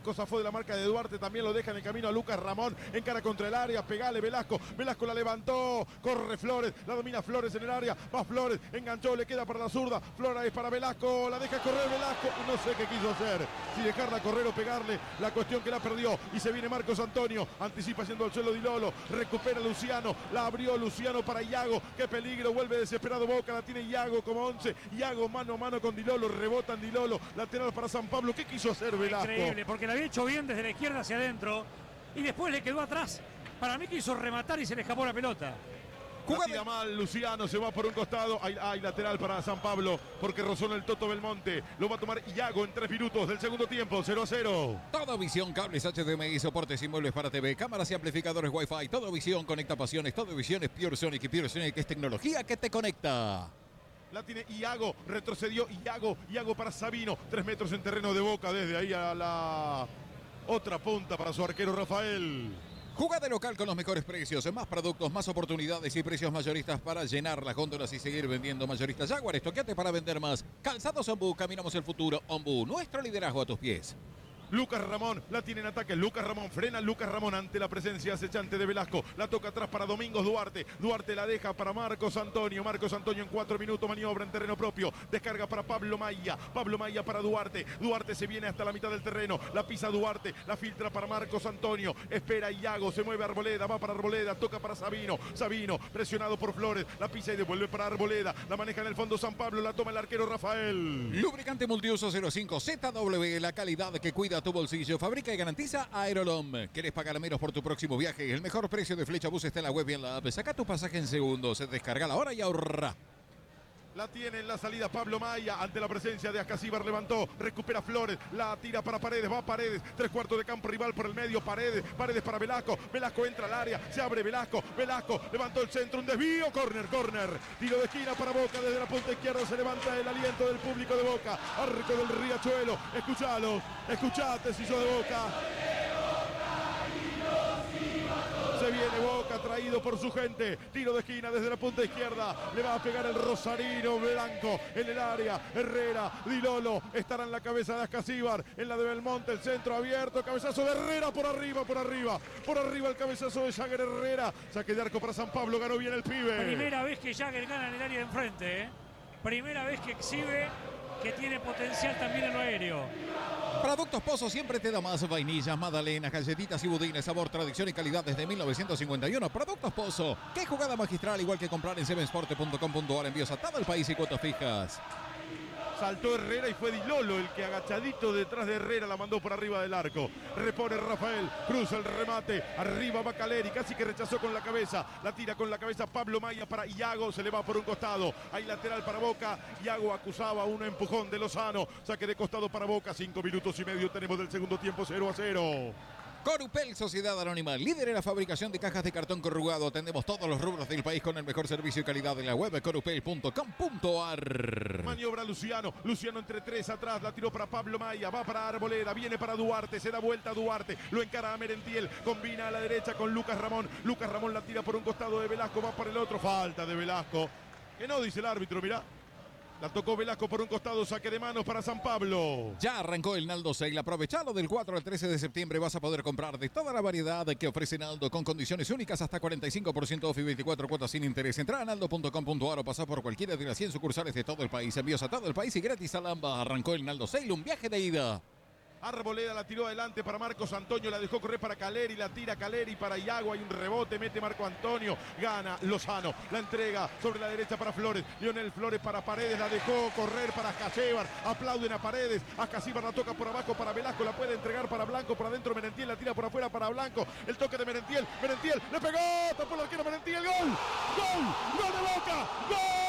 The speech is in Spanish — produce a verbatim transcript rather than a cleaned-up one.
Velasco zafó de la marca de Duarte, también lo deja en el camino a Lucas Ramón, encara contra el área, pegale Velasco, Velasco la levantó, corre Flores, la domina Flores en el área, va Flores, enganchó, le queda para la zurda, Flora es para Velasco, la deja correr Velasco, no sé qué quiso hacer, si dejarla correr o pegarle, la cuestión que la perdió, y se viene Marcos Antonio, anticipa yendo al suelo Di Lolo, recupera Luciano, la abrió Luciano para Iago, qué peligro, vuelve desesperado Boca, la tiene Iago como once, Iago mano a mano con Di Lolo, rebotan Di Lolo, lateral para San Pablo, ¿qué quiso hacer Velasco? Increíble, porque la había hecho bien desde la izquierda hacia adentro y después le quedó atrás. Para mí quiso rematar y se le escapó la pelota. La tira mal, Luciano se va por un costado. Hay, hay lateral para San Pablo porque rozó en el Toto Belmonte. Lo va a tomar Iago en tres minutos del segundo tiempo, cero a cero. Todo Visión, cables H D M I, soportes y muebles para T V, cámaras y amplificadores Wi-Fi. Todo Visión conecta pasiones. Todo Visión es Pure Sonic y Pure Sonic es tecnología que te conecta. La tiene Iago, retrocedió Iago, Iago para Sabino. Tres metros en terreno de Boca, desde ahí a la otra punta para su arquero Rafael. Jugá de local con los mejores precios, más productos, más oportunidades y precios mayoristas para llenar las góndolas y seguir vendiendo. Mayoristas Jaguar, estoqueate para vender más. Calzados Ombú, caminamos el futuro. Ombú, nuestro liderazgo a tus pies. Lucas Ramón, la tiene en ataque, Lucas Ramón, frena Lucas Ramón ante la presencia acechante de Velasco, la toca atrás para Domingos Duarte, Duarte la deja para Marcos Antonio, Marcos Antonio en cuatro minutos, maniobra en terreno propio, descarga para Pablo Maya, Pablo Maya para Duarte, Duarte se viene hasta la mitad del terreno, la pisa Duarte, la filtra para Marcos Antonio, espera Iago, se mueve Arboleda, va para Arboleda, toca para Sabino, Sabino, presionado por Flores, la pisa y devuelve para Arboleda, la maneja en el fondo San Pablo, la toma el arquero Rafael. Lubricante multiuso cero cinco Z W, la calidad que cuida tu bolsillo, fabrica y garantiza Aerolom. ¿Querés pagar menos por tu próximo viaje? El mejor precio de Flechabús está en la web y en la app. Saca tu pasaje en segundos, descarga la hora y ahorra. La tiene en la salida Pablo Maya ante la presencia de Ascasíbar, levantó, recupera Flores, la tira para Paredes, va Paredes, tres cuartos de campo rival por el medio, Paredes, Paredes para Velasco, Velasco entra al área, se abre Velasco, Velasco levantó el centro, un desvío, córner, córner, tiro de esquina para Boca, desde la punta izquierda se levanta el aliento del público de Boca, arco del Riachuelo, escuchalo, escuchate si sos de Boca. Se viene Boca, traído por su gente. Tiro de esquina desde la punta izquierda. Le va a pegar el Rosarino Blanco en el área. Herrera, Di Lolo estará en la cabeza de Ascasíbar. En la de Belmonte, el centro abierto. Cabezazo de Herrera por arriba, por arriba. Por arriba el cabezazo de Jagger Herrera. Saque de arco para San Pablo. Ganó bien el pibe. Primera vez que Jagger gana en el área de enfrente. ¿eh? Primera vez que exhibe que tiene potencial también en lo aéreo. Productos Pozo siempre te da más. Vainillas, magdalenas, galletitas y budines. Sabor, tradición y calidad desde mil novecientos cincuenta y uno. Productos Pozo. Qué jugada magistral, igual que comprar en sevensport punto com punto a r. Envíos a todo el país y cuotas fijas. Saltó Herrera y fue Di Lolo el que agachadito detrás de Herrera la mandó por arriba del arco. Repone Rafael, cruza el remate, arriba va Caleri, casi que rechazó con la cabeza, la tira con la cabeza Pablo Maya para Iago, se le va por un costado, hay lateral para Boca, Iago acusaba un empujón de Lozano, saque de costado para Boca, cinco minutos y medio tenemos del segundo tiempo, cero a cero. Corupel, Sociedad Anónima, líder en la fabricación de cajas de cartón corrugado. Atendemos todos los rubros del país con el mejor servicio y calidad en la web corupel punto com punto a r. Maniobra Luciano, Luciano entre tres atrás, la tiró para Pablo Maya, va para Arboleda, viene para Duarte, se da vuelta a Duarte, lo encara a Merentiel, combina a la derecha con Lucas Ramón, Lucas Ramón la tira por un costado de Velasco, va para el otro, falta de Velasco, que no dice el árbitro, mirá. La tocó Velasco por un costado, saque de manos para San Pablo. Ya arrancó el Naldo Sale. Aprovechalo del cuatro al trece de septiembre. Vas a poder comprar de toda la variedad que ofrece Naldo con condiciones únicas hasta cuarenta y cinco por ciento off y veinticuatro cuotas sin interés. Entra a naldo punto com punto a r o pasá por cualquiera de las cien sucursales de todo el país. Envíos a todo el país y gratis a Lamba. Arrancó el Naldo Sale, un viaje de ida. Arboleda la tiró adelante para Marcos Antonio, la dejó correr para Caleri, la tira Caleri para Iago, hay un rebote, mete Marco Antonio, gana Lozano, la entrega sobre la derecha para Flores, Lionel Flores para Paredes, la dejó correr para Ascasíbar, aplauden a Paredes, Ascasíbar la toca por abajo para Velasco, la puede entregar para Blanco, por adentro Merentiel, la tira por afuera para Blanco, el toque de Merentiel, Merentiel, le pegó, tapó el arquero Merentiel, gol, gol, gol de Boca, gol.